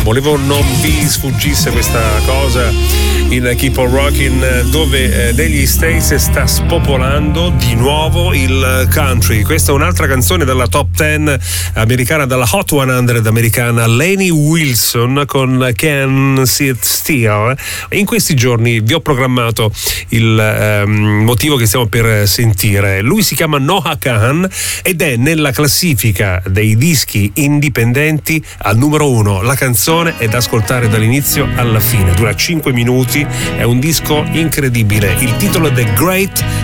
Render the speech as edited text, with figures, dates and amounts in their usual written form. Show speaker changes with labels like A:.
A: volevo non vi sfuggisse questa cosa in Keep on Rockin', dove negli States sta spopolando di nuovo il country. Questa è un'altra canzone dalla top 10 americana, dalla Hot 100 americana, Lainey Wilson con Can't Sit Still. In questi giorni vi ho programmato il motivo che stiamo per sentire. Lui si chiama Noah Kahan ed è nella classifica dei dischi indipendenti al numero 1. La canzone è da ascoltare dall'inizio alla fine, dura 5 minuti, è un disco incredibile. Il titolo è The Great